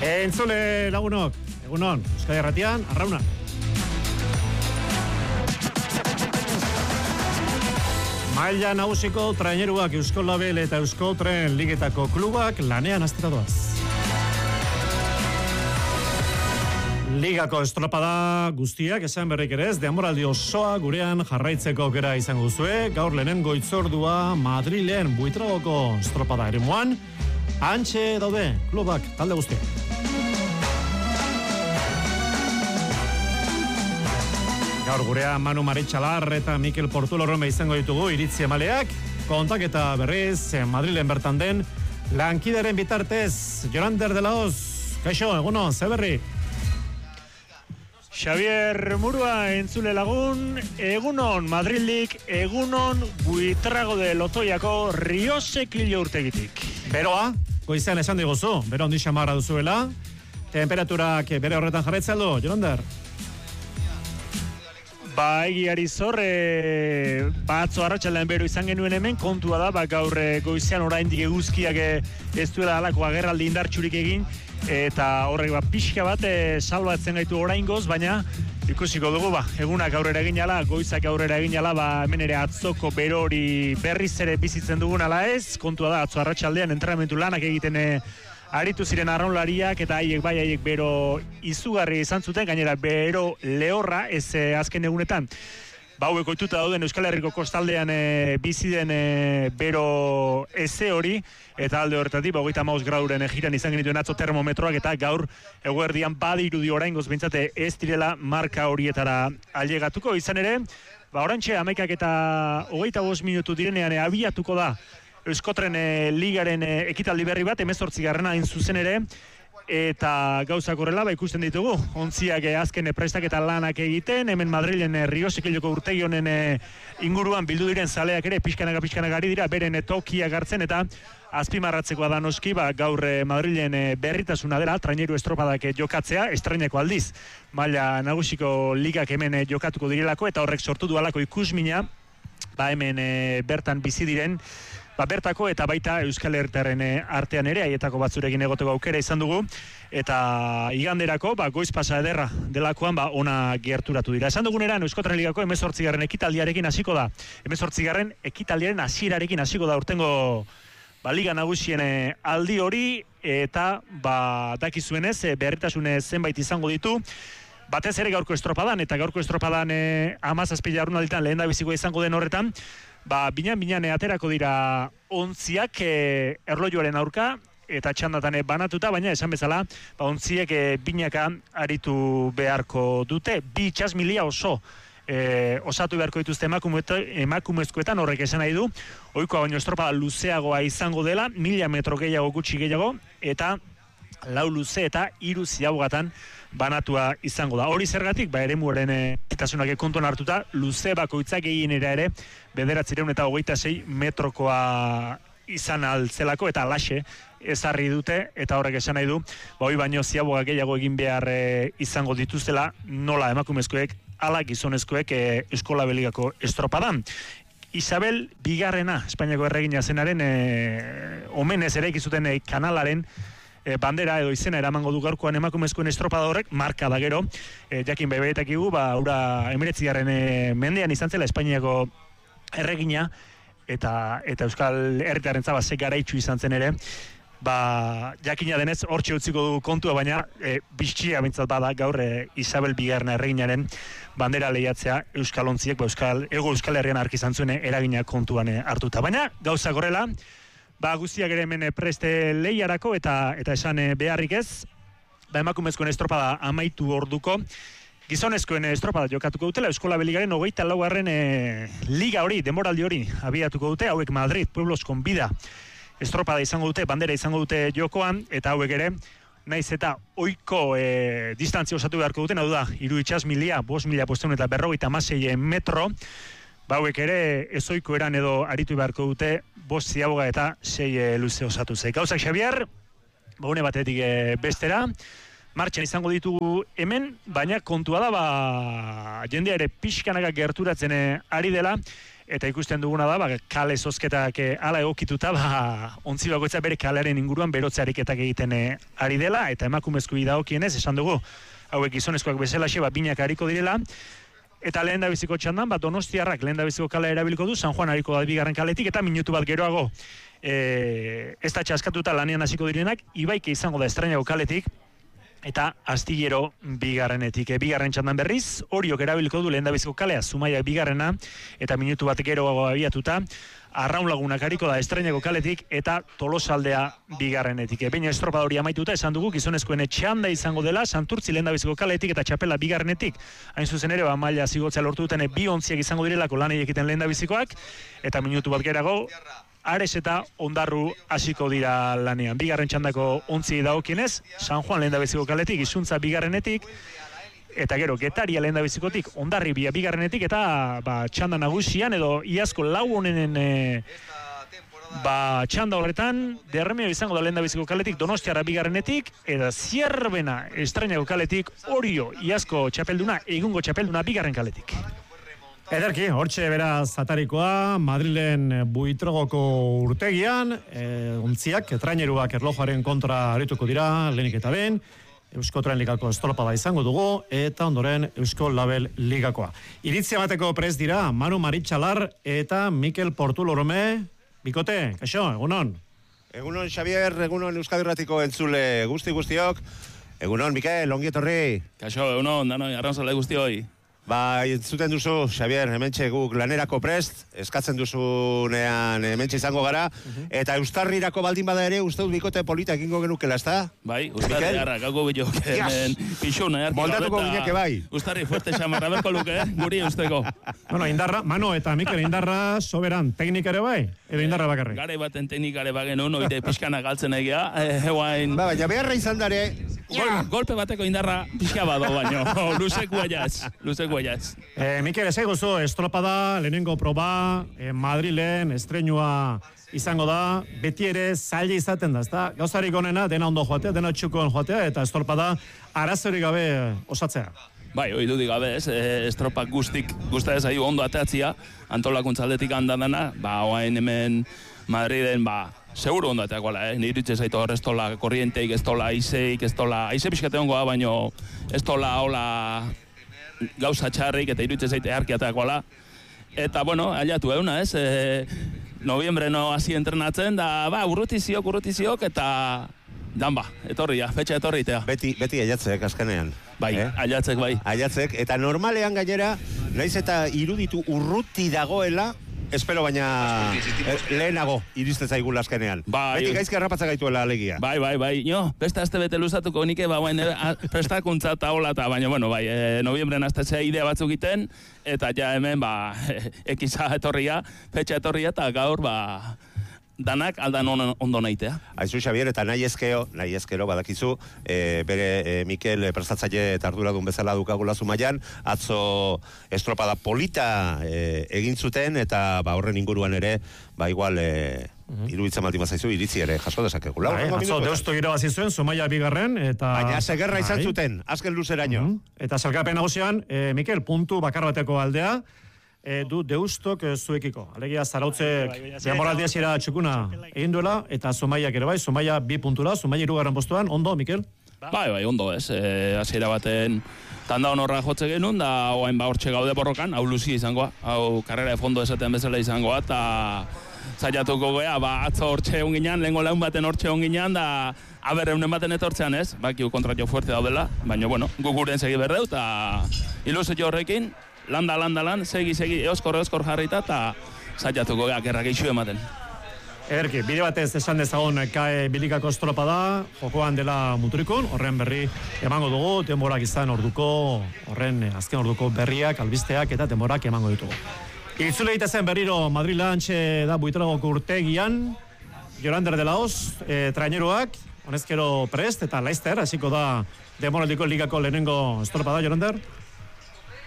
Entzule lagunok, egunon, Euskadi Irratian, arrauna. Maila nagusiko traineruak Euskal Label eta Euskal Tren ligetako klubak lanean hastera doaz. Ligako estropada guztiak esan berrik ere ez, denboraldi osoa gurean jarraitzeko aukera izango duzue. Gaur lehenengo hitzordua Madrilen Buitragoko estropada eremuan. Hantxe daude klubak talde guztiak. Gaur gurean Manu Maritxalar eta Mikel Portulo-Rome izango ditugu iritzi emaleak. Kontaketa berriz Madrilen bertan den lankideren bitartez Jorander de la Hoz. Kaixo, egunon, ze berri? Xavier Murua entzule lagun, egunon Madrilik, egunon Buitrago de Lozoiako Riosekilo urtegitik. Beroa, goizean esan diguzu, bero ondi xamarra duzuela. Temperaturak bere horretan jarraitzea du, Jorander? Egiari zor, batzo arratsaldean bero izan genuen hemen, kontua da, gaur goizean oraindik eguzkiak ez duela alako agerraldi indartsurik egin, eta horrek pixka bat salbatzen gaitu oraingoz, baina ikusiko dugu egunak aurrera egin ala, goizak aurrera egin ala, hemen ere atzoko bero hori berriz ere bizitzen dugun ala ez, kontua da atzo arratsaldean entrenamentu lanak egiten aritu ziren arraunlariak eta haiek bero izugarri izan zuten, gainera bero lehorra ez azken egunetan. Hauek ohituta dauden Euskal Herriko kostaldean bizi den bero eze hori, eta alde horretatik 35 graduren jiran izan genituen atzo termometroak, eta gaur eguerdian badirudi oraingoz behintzate ez direla marka horietara ailegatuko. Izan ere, orantxe 11 eta 25 minutu direnean abiatuko da Euskotren ligaren ekitaldi berri bat, 18. hain zuzen ere, eta gauzak horrela ikusten ditugu. Ontziak azken prestaketa lanak egiten, hemen Madrilen Riosekiloko urtegi honen inguruan bildu diren zaleak ere pixkanaka ari dira, beren tokiak hartzen, eta azpimarratzekoa da noski, gaur Madrilen berritasuna dela, traineru estropadak jokatzea, estrainako aldiz, maila nagusiko ligak hemen jokatuko direlako, eta horrek sortu dualako ikusmina, hemen bertan bizi diren, bertako eta baita Euskal Herritarren artean ere, haietako batzurekin egoteko aukera izan dugu, eta iganderako, goiz pasa ederra delakoan, ona gerturatu dira. Esan duguneran, Euskotren Ligako 18. ekitaldiarekin hasiko da. 18. ekitaldiaren hasierarekin hasiko da urtengo Liga Nagusien aldi hori, eta dakizuenez, berritasun zenbait izango ditu, batez ere gaurko estropadan, eta gaurko estropadan 17 jardunalditan lehen da biziko izango den horretan, binan aterako dira ontziak erlojuaren aurka, eta txandatan banatuta, baina esan bezala, ontziek binaka aritu beharko dute, 2 itsasmilia oso osatu beharko dituzte emakumezkoetan, horrek esan nahi du, ohikoa baino estropada luzeagoa izango dela, 1000 metro gehiago gutxi gehiago, eta 4 luze eta 3 ziabogatan banatua izango da. Hori zergatik, eremuaren itasunak kontuan hartuta, luze bakoitzak gehienera ere 926 metrokoa izan altzelako, eta laxe ezarri dute, eta horrek esan nahi du, hori baino ziaboga gehiago egin behar izango dituztela, nola emakumezkoek, ala gizonezkoek Eskola Beligako estropadan. Isabel Bigarrena, Espainiako erregina zenaren, omenez ere ikizuten kanalaren bandera edo izena eramango du gaurkoan emakumezkoen estropada horrek, marka da gero, jakin bebeetakigu, ura 19. mendean izan zela Espainiako erregina, eta Euskal Herritarren ze garaitsu izan zen ere, jakina denez hortxe utziko du kontua, baina biztsia bintzat bada gaur Isabel Bigarrena erreginaren bandera lehiatzea Euskal Ontziek, Ego Euskal Herrian ark izan zuen eragina kontuan hartuta. Baina gauza gorela, guztiak ere hemen preste lehiarako, eta esan beharrik ez, emakumezkoen estropada amaitu orduko, gizonezkoen estropada jokatuko dutela, Eskola Beligaren 24. liga hori, denboraldi hori abiatuko dute, hauek Madrid, Pueblos con Vida estropada izango dute, bandera izango dute jokoan, eta hauek ere, naiz eta ohiko distantzia osatu beharko duten, hau da, 3 itsasmilia, 5.556 metro, hauek ere ezoiko eran edo aritu beharko dute 5 ziaboga eta 6 luze osatu zei. Gauzak, Xavier, une batetik bestera, martxan izango ditugu hemen, baina kontua da, jendea ere pixkanaka gerturatzen ari dela, eta ikusten duguna da, kale zozketak ala egokituta, ontzi bakoitza bere kalearen inguruan berotze ariketak egiten ari dela, eta emakumezkoei dagokienez, esan dugu, hauek gizonezkoak bezalaxe, binak hariko direla, eta lehen da biziko txandan, Donostiarrak lehen da biziko kalea erabiliko du, San Juan hariko da bigarren kaletik, eta minutu bat geroago, ez da txaskatuta lanean hasiko direnak, Ibaike izango da Estrainago kaletik, eta Astillero bigarrenetik. Bigarren txandan berriz, Oriok erabiliko du lehen da biziko kalea, Zumaiak bigarrena, eta minutu bat geroago abiatuta, Arraun Lagunak hariko da Estrainago kaletik eta Tolosaldea bigarrenetik. Baina estropada hori amaituta esan dugu gizonezkoen txanda izango dela Santurtzi lehendabiziko kaletik eta Txapela bigarrenetik. Hain zuzen ere, maila zigotzea lortu duten bi ontziak izango direlako lanei egiten lehendabizikoak eta minutu bat gerago Ares eta Ondarru hasiko dira lanean. Bigarren txandako ontzi dagokienez, San Juan lehendabiziko kaletik, Izuntza bigarrenetik, eta gero, Getaria lehendabizikotik, Ondarri bigarrenetik, eta txanda nagusian, edo iazko lau honenen txanda horretan, Derremeo izango da lehendabiziko kaletik, Donostiarra bigarrenetik, eta Zierbena Estrainago kaletik, Orio iazko txapelduna, egungo txapelduna bigarren kaletik. Ederki, hortxe beraz atarikoa, Madrilen Buitrogoko urtegian, ontziak, traineruak erlojuaren kontra arituko dira, lehenik eta ben, Eusko Tren Ligako estropada izango dugu, eta ondoren Eusko Label Ligakoa. Iritzia bateko prest dira, Manu Maritxalar eta Mikel Portulorome. Bikote, kaixo, egunon? Egunon, Xavier, egunon Euskadi Irratiko entzule guztiok. Egunon, Mikel, ongi etorri. Kaixo, egunon, danoi, arrantzale guztioi. Entzuten duzu, Xavier, hementxe guk lanerako prest, eskatzen duzunean hementxe izango gara, eta Eustarrirako baldin bada ere, uste dut bikote polita egingo genukela, ez da? Bai, Eustarri harra, gauko bilok, pixuna, moldatuko gineke bai. Eustarri fuerte xamarra berko luke, guri usteko. Bueno, Indarra, Manu eta Mikel, Indarra soberan, teknikare bai? Edo Indarra bakarrik? Gare baten teknikare bagen, oide pixkana galtzen egia, heguain... Baina beharra izan dare... Golpe bateko Indarra pixka bado baino, luzeko aiaz. Mikel, ez eguzu, estropada, lehenengo proba, Madrilen, estreinua izango da, beti ere zaila izaten da, ezta? Gauzarik onena, dena ondo joatea, dena txukon joatea, eta estropada arazorik gabe osatzea. Bai, hori dudik gabe ez, estropak guztia ez ari ondo ateatzia, antolakuntzaldetik handadana, oain hemen Madriden, seguro ondo ateakoala, niritze zaitu hor ez tola korrienteik, ez tola aizeik, ez tola, aize pixkate ongoa, baino ez tola hola gauza txarrik eta iruditzen zaite arkiatakoala. Eta, bueno, aliatu euna, ez? Noviembre no hasi entrenatzen, da, urrutiziok, eta dan etorria, fetxa etorritea. Beti aiatzek azkenean. Bai, aiatzek bai. Aiatzek, eta normalean gainera, naiz eta iruditu urruti dagoela, espero baina lehenago iristen zaigula azkenean. Beti gaizki harrapatza gaituela alegia. Bai. Beste aste bete luzatuko nike, prestakuntza eta hola eta, baina, bueno, noviembren aztetzea idea batzuk iten, eta ja hemen, ekiza etorria, fetxa etorria, eta gaur, danak aldan ondo nahitea. Aizu, Xavier, eta nahi ezkero badakizu, bere Mikel prestatzaile eta arduradun bezala dukagula Zumaian, atzo estropada polita egin zuten, eta horren inguruan ere, igual iruditzen baldin bazaizu, iritzi ere jaso dezakegula. Atzo deusto irabazi zuen, Zumaia bigarren, eta... Baina segerra izan zuten, azken luzeraino. Eta salkapen nagusian, Mikel, puntu bakar bateko aldea, du deustok zuekiko. Alegia Zarautzek denboraldia zira txukuna egin duela, eta Zumaiak ere bai, Zumaia 2 puntura, Zumaia 3. postuan, ondo, Mikel? Bai, ondo ez. Hasiera baten tanda honorra jotze genuen, da oain hortxe gaude borrokan, hau luzi izangoa, hau karrera de fondo esaten bezala izangoa, eta zaiatuko goea, atzo hortxe onginan, lehenko laun baten hortxe onginan, da aberreunen baten etortzean ez, bakiu kontratio fuerte daudela, baina, bueno, guguren segi berdeu, eta ilusio horrekin, lan, segi, eoskor jarrita, eta zaiatuko gerrak eixu ematen. Ederki, bide batez esan dezagun kae bilikako estropada, jokoan dela muturikon, horren berri emango dugu, denborak izan orduko, horren azken orduko berriak, albisteak eta denborak emango ditugu. Itzule egitezen berriro Madrila antxe da Buitragoko urtegian, Jorander de la Hoz, traineruak, honezkero prest eta laizter, hasiko da denboraldiko ligako lehenengo estropada, Jorander?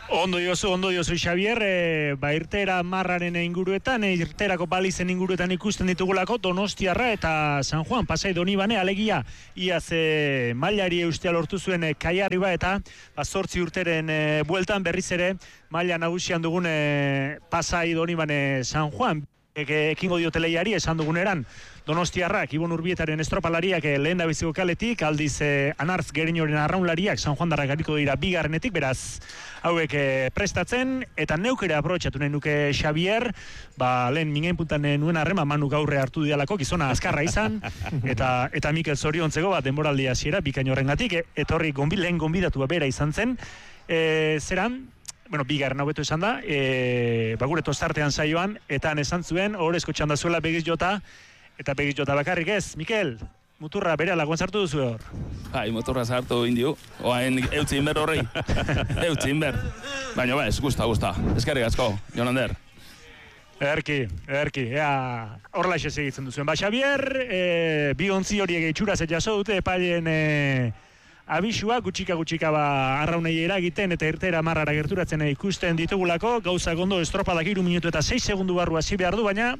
Ondo diozu Xavier, irteera marraren inguruetan, irterako balizen inguruetan ikusten ditugulako Donostiarra eta San Juan, Pasai Donibane, alegia iaz mailari eustea lortu zuen Kaiarriba eta 8 urteren bueltan berriz ere maila nagusian dugun Pasai Donibane San Juan. Ekingo diote lehiari esan duguneran Donostiarrak, Ibon Urbietaren estropalariak lehen da biziko kaletik, aldiz Anartz Gerinoren arraunlariak San Juan darrak hariko dira bigarrenetik, beraz hauek prestatzen, eta neukere aprobetxatu nahi nuke Xavier, lehen mingen puntan nuen harrema Manu gaurre hartu dialako, gizona azkarra izan, eta Mikel zoriontzeko denboraldi hasiera bikain horrengatik, etorri lehen gonbidatua bera izan zen, zeran, bigarren hobeto esan da, gure tostartean saioan, eta esan zuen, horrezko txanda zuela Begiz Jota, eta Begiz Jota bakarrik ez. Mikel, muturra bere alagoen sartu duzu hor? Muturra sartu indio, oain eutzin ber horrei, eutzin ber. Baina ez, gusta, eskerrik asko, Jonander. Erki, horrela esez egitzen duzuen. Xavier, bi ontzi horiek itxuraz jaso dute epailen abisua, gutxika arraunei eragiten eta irtera marrara gerturatzen ikusten ditugulako, gauza gondo estropadak 3 minutu eta 6 segundu barru hasi behar du, baina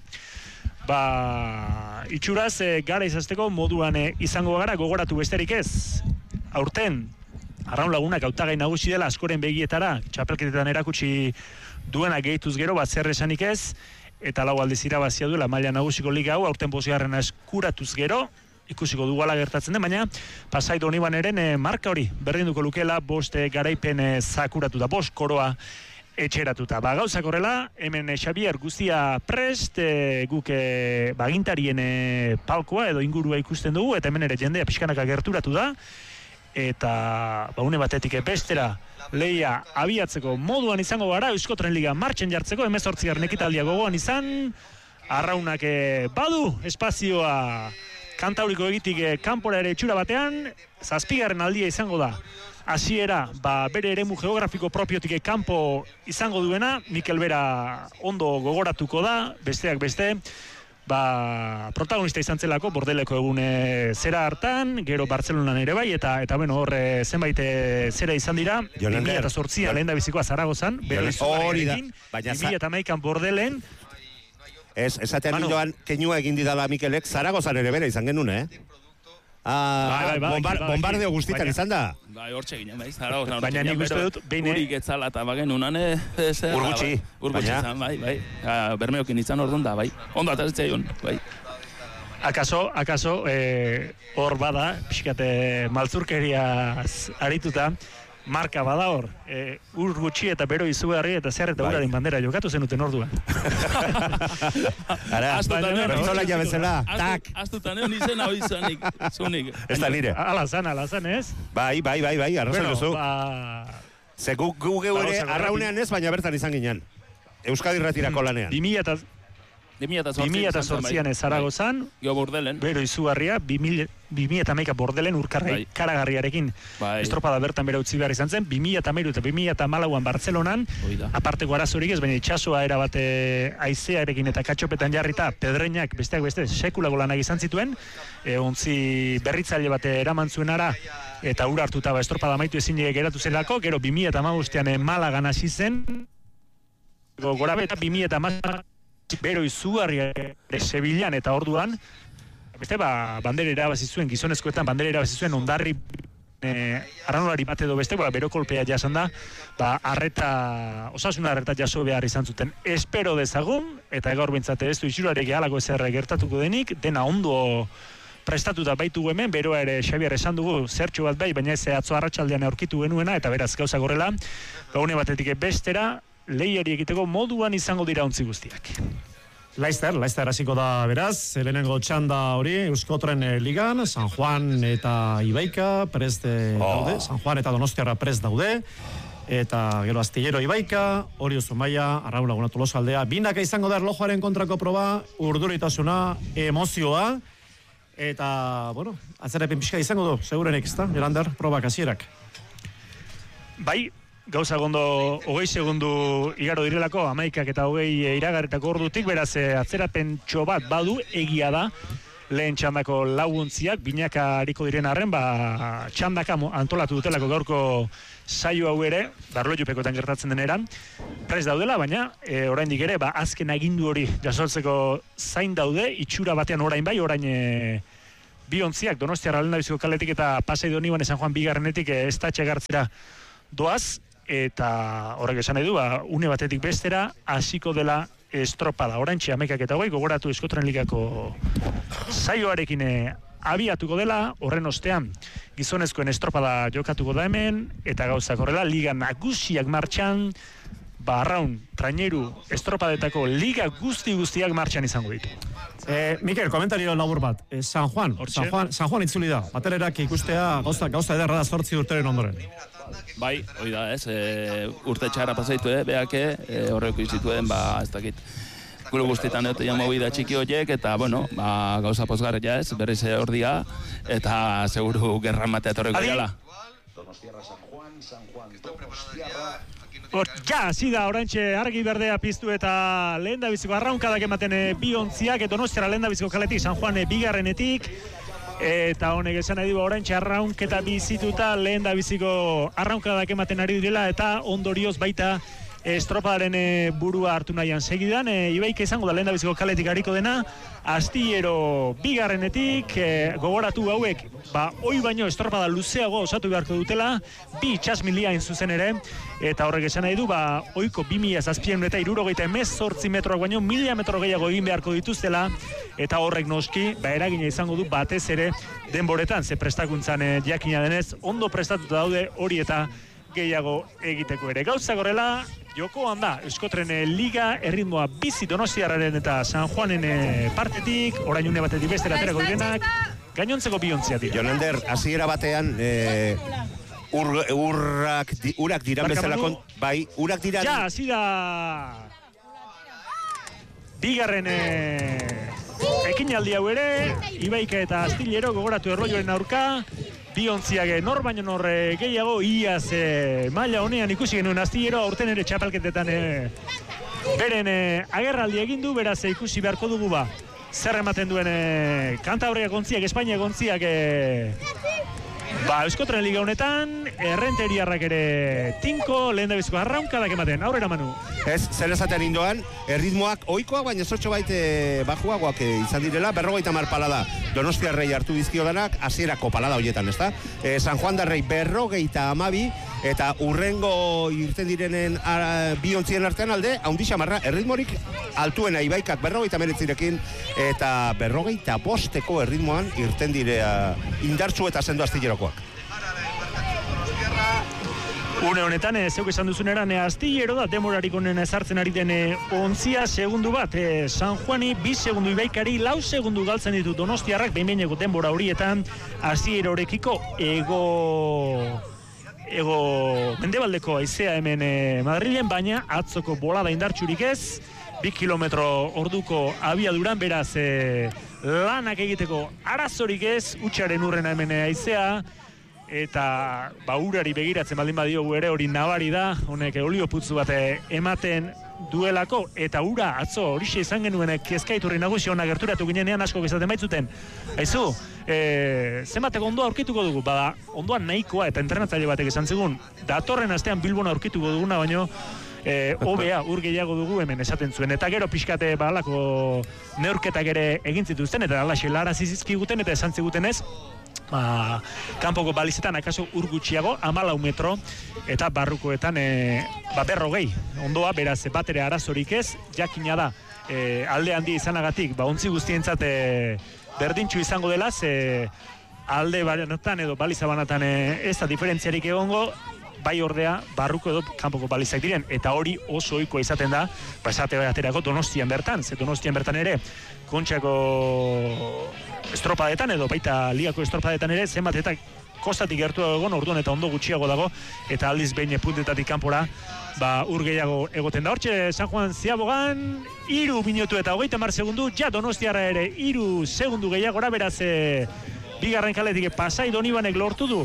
itxuraz gara izazteko moduan izango gara, gogoratu besterik ez. Aurten, arraun lagunak hautagai nagusi dela askoren begietara, txapelketetan erakutsi duena gehituz gero, zer esanik ez, eta 4 aldiz irabazia duela maila nagusiko liga hau, aurten posigarrena eskuratuz gero, ikusiko dugala gertatzen den, baina Pasai Donibaneren marka hori berdinduko lukela 5 garaipen zakuratuta, 5 koroa etxeratuta. Gauzak horrela, hemen Xavier guztia prest, guk bagintarien palkoa edo ingurua ikusten dugu, eta hemen ere jendea pixkanaka gerturatu da, eta une batetik bestera lehia abiatzeko moduan izango gara, Euskotren Liga martxen jartzeko, 18. ekitaldia gogoan izan, arraunak badu espazioa Kantauriko egitik kanpora ere etxura batean, 7. aldia izango da. Hasiera, bere eremu geografiko propiotik kanpo izango duena, Mikel Bera ondo gogoratuko da, besteak beste, protagonista izan zelako, Bordeleko egun zera hartan, gero Bartzelonan ere bai, eta hor zenbait zera izan dira, 2008an lehen da bizikoa Zaragozan, bero izugarriarekin, 2008an Bordelen, esatean joan keinua egin didala Mikelek, Zaragozan ere bera izan genuen, bombardeo guztitan izan da. Hortxe ginen, Zaragozan. Baina nik uste dut, behin Urik etzala eta bagen unan, Urgutxi. Urgutxi izan, bai. Bermeokin izan orduan da, bai. Ondo atazitzea joan, bai. Akaso, hor bada, pixkate maltzurkeriaz arituta, marka bada hor, Urgutxi eta bero izugarri eta zer eta uraren bandera jokatu zenuten orduan. Ara, bertola jabezela, tak! Aztutan egon izena hori izanik, zunik. Ez da nire. Alazan, ez? Bai, arrazan duzu. Ze gu geure arraunean ez, baina bertan izan ginen. Euskadi retirako lanean. 2008an Zaragozan, Bordelen. Bero izugarria, 2008 Bordelen urkarrai karagarriarekin estropada bertan bera utzi behar izan zen, 2008 eta 2008an Bartzelonan, aparteko arazorik ez, baina itxasoa erabate aizearekin eta katxopetan jarrita, pedreinak besteak beste sekulako lanak izan zituen, ontzi berritzaile bate eraman zuenara, eta ura hartuta estropada maitu ezin geratu zelako, gero 2008an Malagan hasi zen, gora eta 2008 Bero izugarria Sevillan eta orduan, beste bandera erabazi zuen, gizonezkoetan bandera erabazi zuen ondarri arranolari bat edo beste, bero kolpea jasan da, osasun arreta jaso behar izan zuten. Espero dezagun, eta gaur bintzate ez du itxurarek halako ezer gertatuko denik, dena ondo prestatuta baitu hemen, beroa ere Xabier esan dugu zertxo bat bai, baina ez atzo arratsaldean aurkitu genuena, eta beraz gauza gorrela, une batetik bestera, lehiari egiteko moduan izango dira ontzi guztiak. Laizter hasiko da beraz, lehenengo txanda hori, Euskotren Ligan, San Juan eta Ibaika prest daude, San Juan eta Donostiarra prest daude, eta gero Astillero Ibaika, Orio Zumaia, Arraun Laguna Tolosa aldea, binaka izango da erlojuaren kontrako proba, urduritasuna, emozioa, eta, atzerepen pixka izango du, segurenik, ezta, Jolander, probak hasierak. Bai, gauza gondo 20 segundu igaro direlako, 11 eta 20 iragarretako ordutik, beraz atzerapen txobat badu, egia da, lehen txandako launtziak, binaka hariko diren arren, txandaka antolatu dutelako gaurko saio hau ere, Barloiupekoetan gertatzen deneran, prest daudela, baina oraindik ere, azken agindu hori jasotzeko zain daude, itxura batean orain bai, orain bi ontziak Donostiarra lehendabiziko kaletik eta Pasai Donibane San Juan bigarrenetik estatxe gartzera doaz, eta horrek esan nahi du, une batetik bestera, hasiko dela estropada. Oraintxe 11:08 gogoratu Euskotren Ligako saioarekin abiatuko dela, horren ostean gizonezkoen estropada jokatuko da hemen, eta gauzak horrela, liga nagusiak martxan, arraun, traineru, estropadetako liga guztiak martxan izango ditu. Mikel, komentario labur bat. San Juan itzuli da. Batelerak ikustea gauza ederra da 8 urteren ondoren. Bai, hori da, ez, urte txarra pasaitu, beake, horreko izituen, ez dakit, gure guztietan eute jamobi da txiki horiek, eta, bueno, gauza pozgarria ez, berriz ordia, eta seguru gerran matea torreko jala. Donostiarra San Juan Donostiarra. Ja, hasi da, oraintxe argi berdea piztu eta lehendabiziko arraunkadak ematen bi ontziak, Donostiarra lehendabiziko kaletik, San Juan bigarrenetik, eta honek esan nahi du oraintxe arraunketa bizituta lehendabiziko arraunkadak ematen ari direla, eta ondorioz baita estropadaren burua hartu nahian segidan, Ibaike izango da lehendabiziko kaletik hariko dena, Astillero bigarrenetik, gogoratu hauek, hoi baino estropada luzeago osatu beharko dutela, 2 itsasmilia zuzen ere, eta horrek esan nahi du, oiko 2718 metroak baino 1000 metro gehiago egin beharko dituztela, eta horrek noski, eragina izango du batez ere denboretan, ze prestakuntzan jakina denez, ondo prestatuta daude hori eta gehiago egiteko ere. Gauzak horrela, jokoan da, Euskotren Liga, erritmoa bizi Donostiarraren eta San Juanen partetik, orain une batetik bestera aterako direnak, gainontzeko bi ontzia dira. Jonander, hasiera batean, urak diran bezalakon, bai, urak diran... Ja, hasi da... Bigarren ekinaldi hau ere, Ibaika eta Astillero gogoratu Erroioren aurka, bi ontziak nor baino nor gehiago, iaz maila honean ikusi genuen Astillero, aurten ere txapelketetan beren agerraldi egin du, beraz ikusi beharko dugu zer ematen duen Kantabriak ontziak, Espainiak ontziak Euskotren Liga honetan, Errenteriarrak ere tinko, lehendabiziko arraunkadak ematen, aurrera Manu. Ez, zer esaten indoan, erritmoak oikoak, baina zortxo baite bajuagoak izan direla, 50 palada Donostiarrei hartu dizkio danak, hasierako palada horietan, ezta? San Juan darrei 52, eta urrengo irten direnen bi ontzien artean alde, haundi xamarra, erritmorik altuena Ibaikak 59rekin, eta 55eko erritmoan irten direa indartsu eta sendo Astillerokoak. Une honetan, zeuk esan duzun eran, Astillero da, demorarik honen ezartzen ari den ontzia, segundu bat, San Juani, 2 segundu Ibaikari, 4 segundu galtzen ditu Donostiarrak, behin-behineko denbora horietan, Astillerorekiko ego mendebaldeko haizea hemen Madrilen, baina atzoko bolada indartsurik ez, 2 kilometro orduko abiaduran, beraz lanak egiteko arazorik ez, utxaren urrena hemen haizea, eta urari begiratzen baldin badiogu ere hori nabari da, honek olio putzu bat ematen duelako, eta ura atzo horixe izan genuen kezkaiturri nagusi hona gerturatu ginenean asko gezaten baitzuten. Aizu, zenbateko ondoa aurkituko dugu, ondoa nahikoa eta entrenatzaile batek esan zigun, datorren astean Bilbona aurkituko duguna, baino OBA ur gehiago dugu hemen esaten zuen, eta gero pixkate balako neurketak ere egin zituzten, eta alaxe larazi zizkiguten eta esan ziguten ez, kanpoko balizetan akaso ur gutxiago 14 metro eta barrukoetan 40 ondoa, beraz batere arazorik ez, jakina da alde handi izanagatik ontzi guztientzat berdintxu izango dela, alde banatan edo baliza banatan ez da diferentziarik egongo, bai ordea barruko edo kanpoko balizak diren, eta hori oso ohikoa izaten da, esate baterako Donostian bertan, Donostian bertan ere Kontxako estropadetan edo baita ligako estropadetan ere zenbat eta kostatik gertu egon, orduan eta ondo gutxiago dago, eta aldiz behin puntetatik kanpora ur gehiago egoten da. Hortxe San Juan Ziabogan 3 minutu eta 30 segundu, ja Donostiarra ere 3 segundu gehiagora, beraz bigarren kaletik Pasai Donibanek lortu du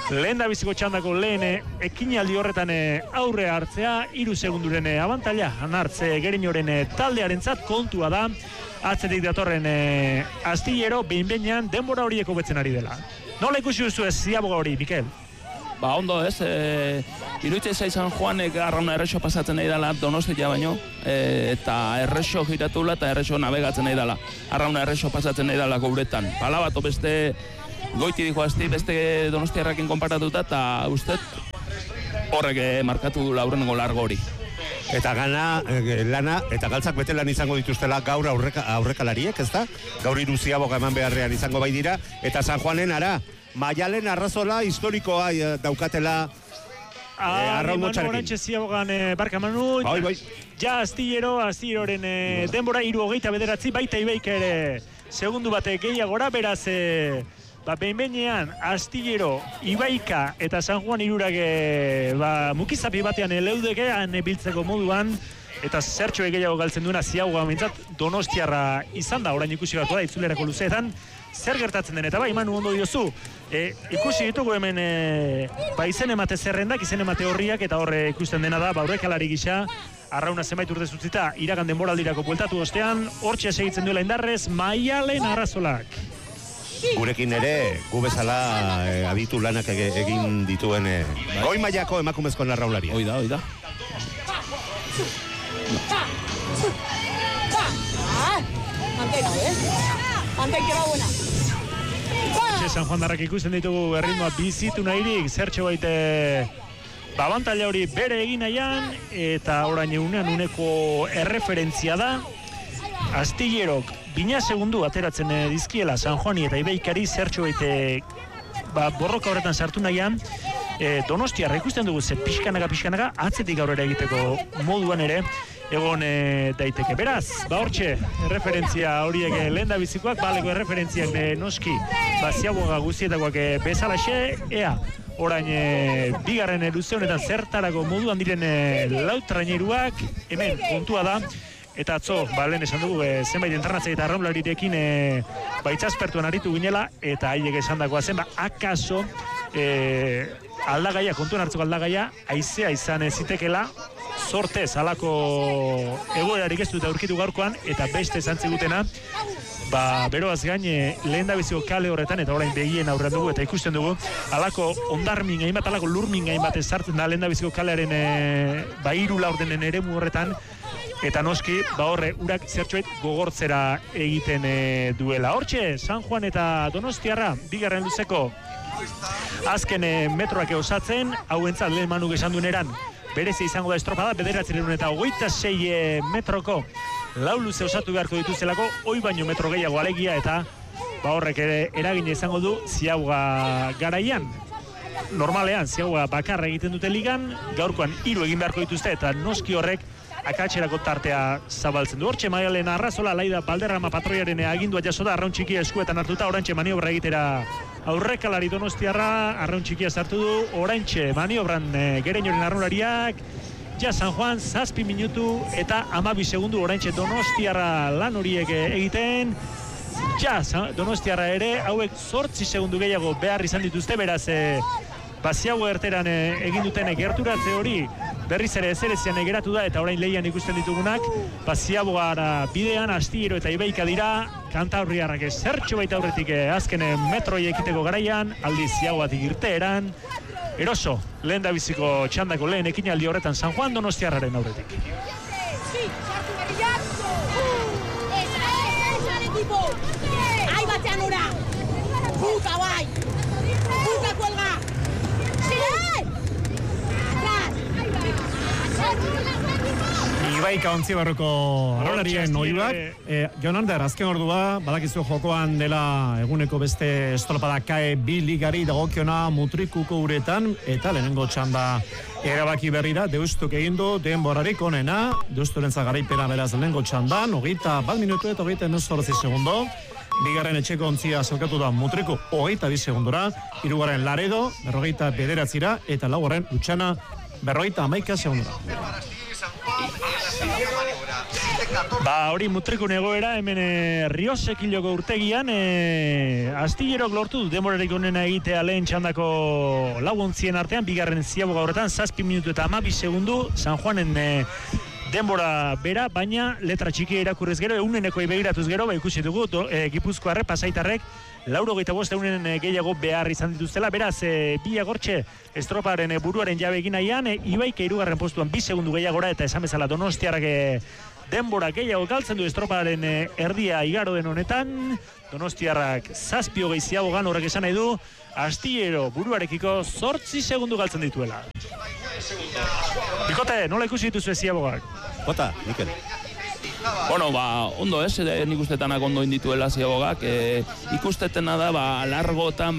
lehen da biziko txandako lehen ekinaldi horretan aurre hartzea, 3 segunduren abantaila hanartze Gerinoren taldearentzat kontua da, atzetik datorren astillero behin-behinean denbora horiek hobetzen ari dela. Nola ikusi duzu ez Ziaboga hori, Mikel? Ba, ondo ez, iruditzen zaizan Juanek arrauna errexo pasatzen nahi dela Donostia baino, eta errexo giratula eta errexo navegatzen nahi dela. Arrauna errexo pasatzen nahi dela gauretan. Pala bat, beste goiti dijo asti, beste Donostiarrakin konparatuta, eta usted horrek markatu du aurrenengo largo hori. Eta lana, eta galtzak bete lan izango dituztela gaur aurrekalariek, ez da? Gaur Ziaboga eman beharrean izango bai dira, eta San Juanen Maialen arrazola historikoa daukatela arraun motxarekin. Orantxe Ziabogan barka Manu, ja Astilloren denbora 3:29, baita Ibeik ere segundu bate gehiagora, beraz behin-behinean Astillero, Ibaika eta San Juan irurak mukizapi batean leudekean biltzeko moduan, eta zertxo gehiago galtzen duena Ziaboga mintzat Donostiarra izan da, orain ikusi gartua da itzulerako luzeetan, zer gertatzen den, eta Manu ondo diozu, ikusi ditugu hemen izen emate zerrendak, izen emate horriak, eta horre ikusten dena da, aurrekalari gisa, arrauna zenbait urte zutzita, iragan denboraldirako bueltatu ostean, hortxe segitzen duela indarrez, Maialen Arrazolak. Gurekin ere, gu bezala aditu lanak egin dituen goi mailako emakumezko arraularia. Oida. San Juan darrak ikusten ditugu erritmoa bizitu nahirik, zertxo baite abantaila hori bere egin nahian, eta orain uneko erreferentzia da, Astillerok bina segundu ateratzen dizkiela San Juani eta Ibeikari zertxo baite borroka horretan sartu nahian, Donostiarra ikusten dugu ze pixkanaga atzetik aurrera egiteko moduan ere egon daiteke. Beraz, hortxe erreferentzia horiek lehen da bizikoak, baleko erreferentziak noski Ziaboga guztietakoak bezalaxe, ea orain bigarren luze honetan zertarako moduan diren lau traineruak, hemen kontua da, eta atzo, lehen esan dugu, zenbait internatzea eta arraunlarirekin itxaspertuan aritu ginela, eta haiek esan dagoa zen, akaso aldagaia, kontuan hartzeko aldagaia, haizea izan zitekela, sortez alako egoerarik ez dut aurkitu gaurkoan, eta beste esan zigutena, beroaz gain lehen da biziko kale horretan, eta orain begien aurrean dugu, eta ikusten dugu, alako ondarmin hainbat, alako lurmin hainbat sartzen da lehen da biziko kalearen hiru laurdenen eremu horretan, eta noski, horre, urak zertxoet gogortzera egiten duela. Hortxe, San Juan eta Donostiarra, bigarren luzeko azken metroak osatzen, hau entzat lehen Manuk esan dueneran, berezi izango da estropada, 926 metroko lau luze osatu beharko dituzelako, hoi baino metro gehiago alegia, eta horrek ere eragin izango du Ziaboga garaian. Normalean, Ziaboga bakarra egiten dute ligan, gaurkoan 3 egin beharko dituzte, eta noski horrek akatxerako tartea zabaltzen du. Hortxe Maialen Arrazola, Laida Balderrama patroiaren agindua jaso da, arraun txikia eskuetan hartuta, orantxe maniobra egitera aurrekalari Donostiarra, arraun txikia sartu du, orantxe maniobran Gerinoren arraunlariak, ja San Juan 7 minutu eta 12 segundu orantxe Donostiarra lan horiek egiten, ja Donostiarra ere, hauek 8 segundu gehiago behar izan dituzte, beraz Ziaboga erteran egin duten gerturatze hori berriz ere ezerezian geratu da, eta orain lehian ikusten ditugunak, Ziabogara bidean, Astillero eta Ibeika dira, Kantabriarrak zertxo baita aurretik azken metroi ekiteko garaian, aldiz Ziabogatik irteeran, eroso, lehen da biziko txandako lehen ekinaldi horretan San Juan Donostiarraren aurretik. Ahí batean ora! Buka bai! Buka kuelga! Ibaika Ontzibarruko arraularien oiuak. Jon Ander, azken ordua, badakizu jokoan dela eguneko beste estropada kae bi ligari dagokiona Mutrikuko uretan, eta lehenengo txanda erabaki berrira, Deustuk egindu denborarik onena, Deusturentzat garaipena beraz lehenengo txandan, 21 minutu eta 28 segundo. Bigarren etxeko ontzia zelkatu da Mutriku 22 segundora, hirugarren Laredo 49 eta laugarren Lutxana 51 segundora. Hori mutrikun egoera, hemen Riosekiloko urtegian, Astillerok lortu du demorarik onena egitea lehen txandako lauontzien artean, bigarren ziaboga horretan, 7 minutu eta 12 segundu, San Juanen denbora bera, baina letra txikia irakurrez gero, euneneko begiratuz gero, ikusi dugu, Gipuzkoarrek, Pasaitarrek, 85 eunen gehiago behar izan dituztela, beraz, bi agortxe estroparen buruaren jabe egin nahian, Ibaika 3. postuan 2 segundu gehiagora, eta esan bezala Donostiarrak denbora gehiago galtzen du estroparen erdia igaro den honetan, Donostiarrak 7 ziabogan horrek esan nahi du, Astillero buruarekiko 8 segundu galtzen dituela. Bikote, nola ikusi dituzu ziabogak? Bota, Mikel. Bueno, ondo ez, nik ustetanak ondo indituela ziabogak, ikusteetena da, largotan,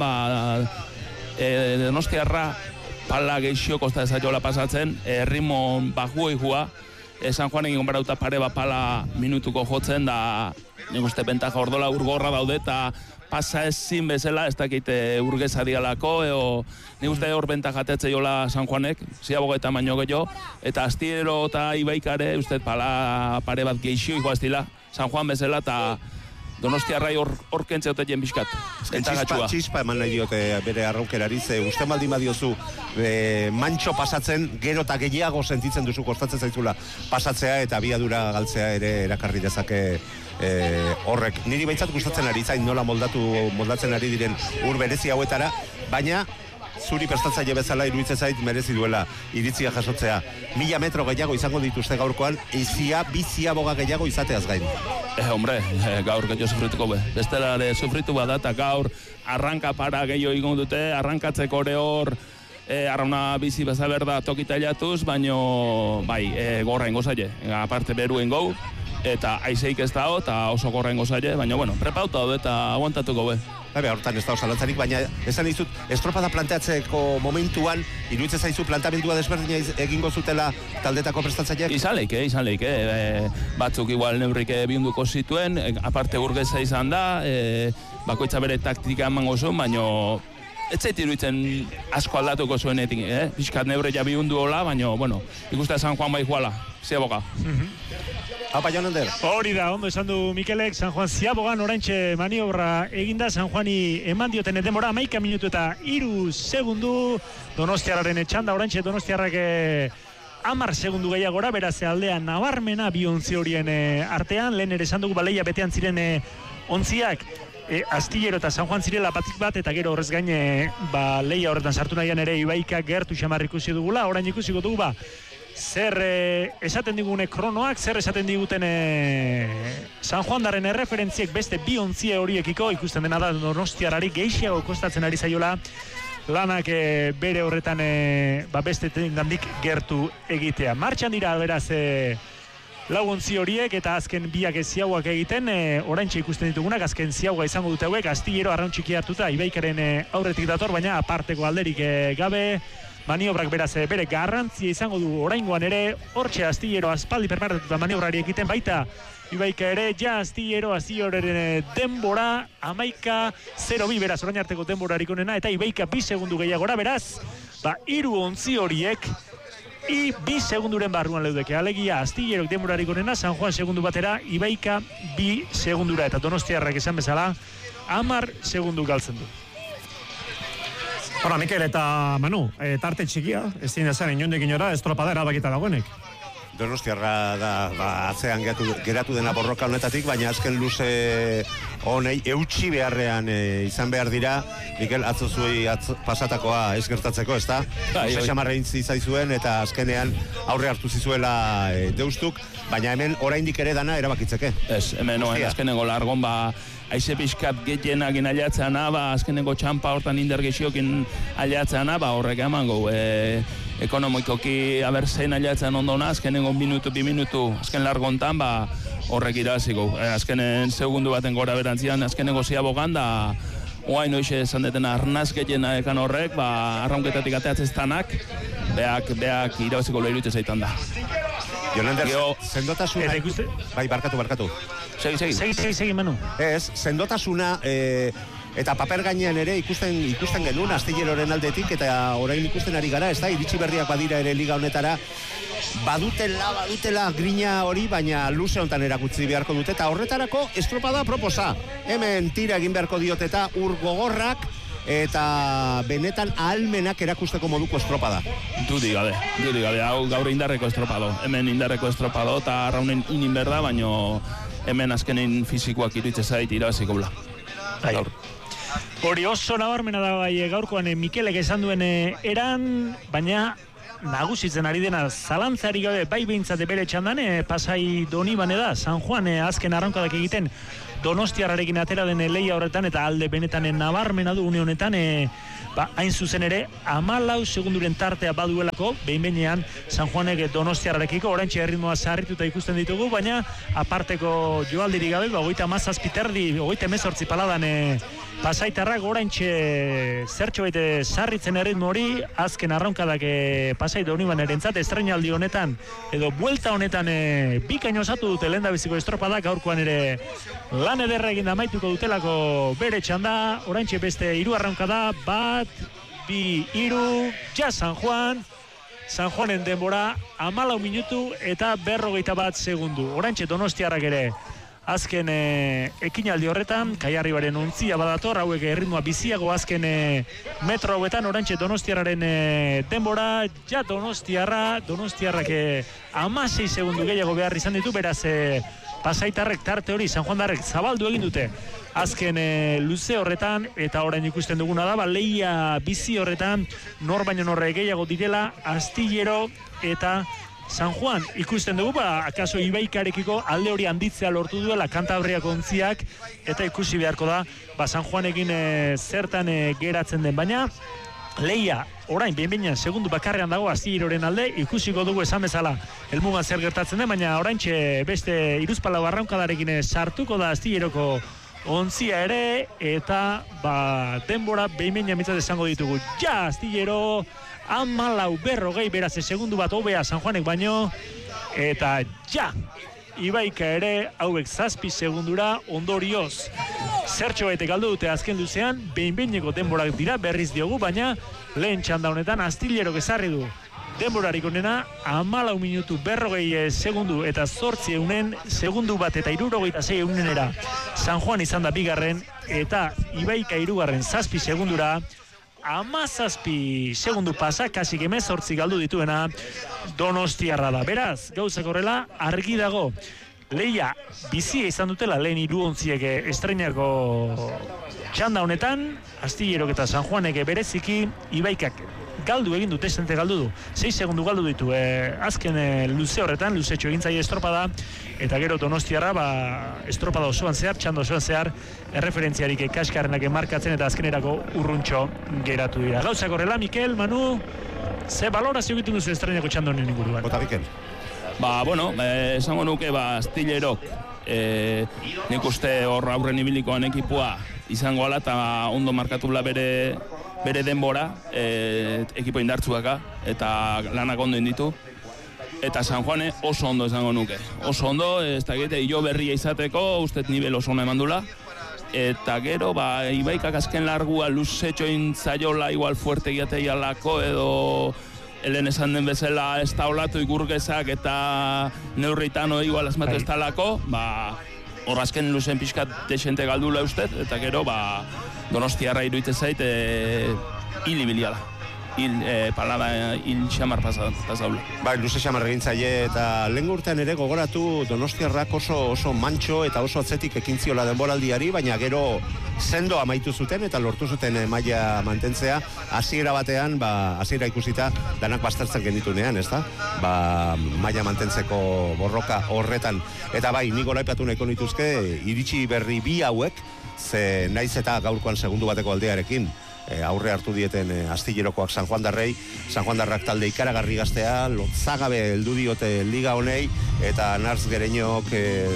Donostiarra pala geixio kosta ezaiola pasatzen, ritmo bajuoa, San Juan egin konparauta pare pala minutuko jotzen, da nik uste bentaja ordola urgorra daude, eta pasa ezin bezala, ez dakite urgeza dialako, nik uste hor bentaja atetze jola San Juanek, ziaboga eta baino gehiago, eta Astillero eta Ibaikare, uste pala pare bat geixio ikoaz dila, San Juan bezala, eta Donostiarrai hor kentze dute jen bizkat. Txispa eman nahi diote bere arraukerari, ze uste baldin badiozu mantxo pasatzen, gero eta gehiago sentitzen duzu, kostatzen zaizula pasatzea eta abiadura galtzea ere erakarri dezake horrek. Niri behintzat gustatzen ari zain nola moldatzen ari diren ur berezi hauetara, baina zuri prestatzaile bezala iruditzen zait merezi duela iritzia jasotzea. 1000 metro gehiago izango dituzte gaurkoan, biziaboga gehiago izateaz gain. Hombre, gaur gehiago sufrituko be. Bestela sufritu bada eta gaur arranka para gehiago egon dute, arrankatzeko ore hor arrauna bizi bezaberda tokita hilatuz, baino gorra ingo zaile. Aparte beruen gau, eta aizeik ez dago, eta oso gorra ingo zaile, baina prepauta daude eta aguantatuko be. Hortan ez da osalantzarik, baina esan dizut, estropada planteatzeko momentuan, iruditzen zaizu plantamendua desberdina egingo zutela taldetako prestatzaileak? Izan leike. Batzuk igual neurrik bihunduko zituen, aparte urgeza izan da, bakoitza bere taktika emango zuen, baina ez zait iruditzen asko aldatuko zuenetik, Bizkat neure ja bihundu hola, baina, ikuste San Juan bai juala, ziaboga. Apa, Jonander. Hori da, ondo esan du Mikelek, San Juan ziabogan oraintxe maniobra eginda, San Juani eman dioten denbora, 11 minutu eta 3 segundu, Donostiarraren etxanda, oraintxe Donostiarrak 10 segundu gehiagora, beraz aldean nabarmena bi ontzi horien artean, lehen ere esan dugu baleia betean ziren ontziak, Astillero eta San Juan zirela batik bat, eta gero horrez gain leia horretan sartu nahian ere Ibaika gertu xamar ikusi dugula, orain ikusiko dugu zer esaten digune kronoak, zer esaten diguten San Juan daren erreferentziek beste bi ontzie horiekiko, ikusten dena da Donostiarrari gehiago kostatzen ari zaiola lanak bere horretan beste gandik gertu egitea. Martxan dira beraz lau ontzi horiek eta azken biak ziauak egiten, oraintxe ikusten ditugunak, azken ziauga izango dute hauek, Astillero arraun txiki hartuta Ibaikaren aurretik dator, baina aparteko alderik gabe, maniobrak beraz bere garrantzia izango du oraingoan ere, hortxe Astillero aspaldi permaratuta maniobrari egiten baita, Ibaika ere, Astilloren denbora, 11:02 beraz, orain arteko denborarik onena, eta Ibaika 2 segundu gehiagora, beraz, 3 ontzi horiek, 2 segunduren barruan leudeke, alegia Astillerok denborarik onena, San Juan segundu batera, Ibaika 2 segundura, eta Donostiarrak esan bezala, 10 segundu galtzen du. Hora, Mikel eta Manu, tarte txikia, ez dien esan inondik inora, estropada erabakita dagoenek. Donostiarra da atzean geratu dena borroka honetatik, baina azken luze honei eutxi beharrean izan behar dira, Mikel, atzo zuei pasatakoa ez gertatzeko, ez da? Luze xamarra zaizuen eta azkenean aurre hartu zizuela deustuk, baina hemen oraindik ere dana erabakitzeke. Ez, hemen azkenengo largon aize pixkat getienak inaliatzeana, azkenengo txampa hortan inder gexiokin aliatzeana, horrek emango, ekonomikoki zein aliatzen ondona, azkenengo minutu, 2 minutu, azken largontan, horrek iraziko. Azkenen segundu baten gora berantzian, azkenengo ziabogan, da oain hoxe esan detena arnaz getiena ekan horrek, arraunketatik ateatzeztanak, beak irabaziko lehirutze zaitan da. Jonander, sendotasuna... Bai, barkatu. Segi, Manu. Ez, sendotasuna Eta paper gainean ere ikusten genuen Astilleroren aldetik, eta orain ikusten ari gara, ez da, iritsi berriak badira ere liga honetara, badutela grina hori, baina luze hontan erakutsi beharko dute, eta horretarako estropada proposa. Hemen tira egin beharko diote eta ur gogorrak, eta benetan ahalmenak erakusteko moduko estropada. Dudi gabe, hau gaur indarreko estropado. Hemen indarreko estropado, eta raunen inin berda, baino hemen azkenin fizikoak iritze zait irabaziko bla. Gaur. Hori oso nabarmena da bai gaurkoan Mikelek esan duen eran, baina nagusitzen ari dena zalantzari gabe bai behintzate bere txandan Pasai Donibane da, San Juan azken arrankadak egiten Donostiarrarekin atera den leia horretan, eta alde benetan nabarmena du une honetan, hain zuzen ere 14 segunduren tartea baduelako, behin-behinean San Juanek Donostiarrarekiko, oraintxe erritmoa sarrituta ikusten ditugu, baina aparteko joaldiri gabe, 37 terdi, 38 paladan Pasaitarrak oraintxe zertxo baite sarritzen erritmo hori, azken arraunkadak Pasai Donibanerentzat estreinaldi honetan, edo buelta honetan bikain osatu dute lehendabiziko estropadak, gaurkoan ere lan ederra egin amaituko dutelako bere txanda, oraintxe beste 3 arraunkada, 1, 2, 3, ja San Juanen denbora 14 minutu eta 41 segundu. Oraintxe Donostiarrak ere azken ekinaldi horretan, Kaiarribaren ontzia badator, hauek erritmoa biziago azken metro hauetan, oraintxe Donostiarraren denbora, ja Donostiarrak 16 segundu gehiago behar izan ditu, beraz Pasaitarrek tarte hori, San Juandarrek zabaldu egin dute azken luze horretan, eta orain ikusten duguna da, leia bizi horretan, nor baino norre gehiago direla, Astillero eta San Juan ikusten dugu, akaso Ibaikarekiko alde hori handitzea lortu duela Kantabriako ontziak, eta ikusi beharko da, San Juanekin zertan geratzen den, baina leia orain behin-behinean segundu bakarrean dago Astilleroren alde, ikusiko dugu esan bezala helmugan zer gertatzen den, baina oraintxe beste hiruzpalau arraunkadarekin sartuko da Astilleroko ontzia ere, eta denbora behin-behinean mitzat esango ditugu, ja Astillero 14:40, beraz segundu bat hobea San Juanek baino, eta ja Ibaika ere hauek 7 segundura, ondorioz zertxo bete galdu dute azken luzean, behin-behineko denborak dira, berriz diogu, baina lehen txanda honetan Astillerok ezarri du denborarik onena 14 minutu 40 segundu eta 8 segundu bat eta 66 egunenera San Juan izan da bigarren, eta Ibaika hirugarren 7 segundura, 17 segundu pasa, kasik 18 galdu dituena Donostiarra da. Beraz, gauzak horrela argi dago, leia bizia izan dutela lehen 3 ontziek estreinako txanda honetan, Astillerok eta San Juanek bereziki, Ibaikak galdu egin dute, esente galdu du, 6 segundu galdu ditu azken luze horretan, luzetxo egintzaile estropada, eta gero Donostiarra estropada osoan zehar, txando osoan zehar, erreferentziarik kaskarrenak markatzen eta azkenerako urruntxo geratu dira. Gauzak horrela, Mikel, Manu, ze balorazio egiten duzu estreinako txando honen inguruan? Bota, Mikel. Esango nuke, Astillerok, nik uste hor aurren ibilikoan ekipua izango ala, eta ondo markatula bere denbora, ekipo indartzuaka, eta lanak ondo inditu. Eta San Juane oso ondo esango nuke. Oso ondo, ez da gite, jo berria izateko, ustet nivel oso ona emandula. Eta gero, Ibaikak azken largua luzetxoin zaiola, igual fuerte giateialako, edo helen esan den bezala ez da olatu ikurgezak eta neurritano igual asmatu ez talako, hor azken luzen pixkat desente galdula usted, eta gero, Donostiarra iruditzen zait, hil ibiliala. Palada hil xamar pasaula. Luze xamar egintzaile, eta lehen urtean ere gogoratu Donostiarrak oso mantxo eta oso atzetik ekintziola denboraldiari, baina gero sendo amaitu zuten eta lortu zuten maila mantentzea, hasiera batean, hasiera ikusita danak baztertzen genitunean, ez da? Maila mantentzeko borroka horretan, eta nik olaipatu nahiko nituzke, iritsi berri bi hauek, ze naiz eta gaurkoan segundu bateko aldearekin aurre hartu dieten Astilleroko San Juandarrak talde ikaragarri gaztea, lotzagabe heldu diote liga honei, eta Nars Gereñok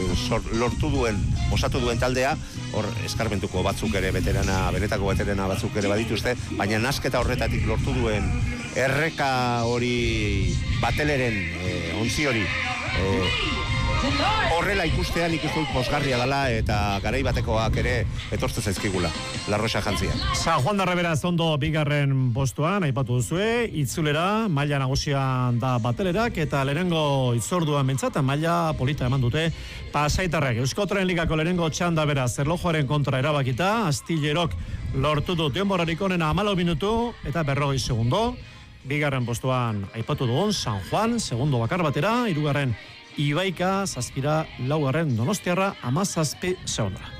osatu duen taldea, hor eskarmentuko batzuk ere benetako veterana batzuk ere badituzte, baina nasketa horretatik lortu duen erreka hori bateleren ontzi hori horrela ikustean ikusten posgarria dela eta garai batekoak ere etortzen zaizkigula. La Rosa jantzia. San Juan de Ribera ondo bigarren postuan aipatu duzue, itzulera maila nagusian da batelerak eta lehenengo itzorduan mentzata maila polita eman dute Pasaitarrek. Eusko Tren Ligako lehenengo txanda beraz erlojuaren kontra erabakita, Astillerok lortu du denborarik onena 14 minutu eta 40 segundo. Bigarren postuan aipatu dugun San Juan, segundo bakar batera, hirugarren Ibaika, zazpira, laugarren Donostiarra, 17 segundora.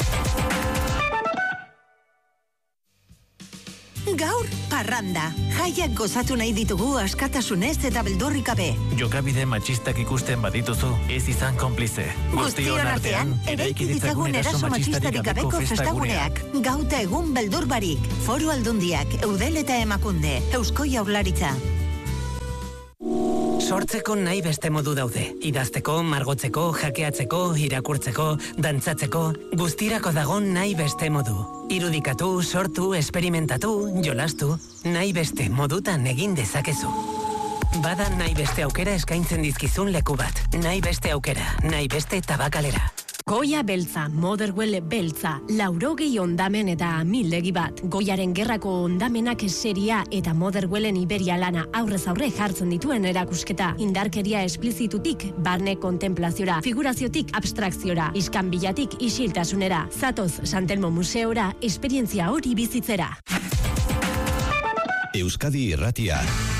Gaur, parranda. Jaiak gozatu nahi ditugu askatasunez eta beldurrik gabe. Jokabide matxistak ikusten badituzu, ez izan konplize. Guztion artean, eraiki ditzagun eraso matxistarik gabeko festaguneak. Gauta egun beldur barik. Foru Aldundiak, Eudel eta Emakunde, Eusko Jaurlaritza. Sortzeko nahi beste modu daude. Idazteko, margotzeko, jakeatzeko, irakurtzeko, dantzatzeko, guztirako dago nahi beste modu. Irudikatu, sortu, esperimentatu, jolastu, nahi beste modutan egin dezakezu. Bada nahi beste aukera eskaintzen dizkizun leku bat. Nahi beste aukera, nahi beste tabakalera. Goia beltza, Motherwell beltza, 80 ondamen eta 1000 bat. Goiaren gerrako ondamenak seria eta Motherwellen Iberia lana aurrez aurre jartzen dituen erakusketa. Indarkeria esplizitutik, barne kontemplaziora, figuraziotik abstrakziora, iskanbilatik isiltasunera. Zatoz Santelmo Museora, esperientzia hori bizitzera. Euskadi Irratia.